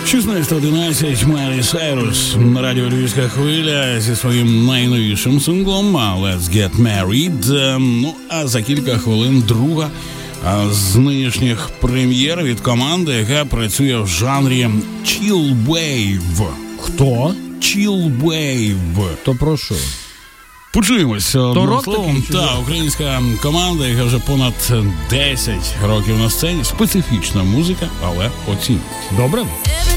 16:11 Майлі Сайрус на радіо Львівська хвиля зі своїм найновішим синглом «Let's Get Married». Ну, а за кілька хвилин друга з нинішніх прем'єр від команди, яка працює в жанрі Chill Wave. Хто? Chill Wave. То про що? Почуємося одним словом. Та, українська команда, яка вже понад 10 років на сцені. Специфічна музика, але оцінюють. Добре.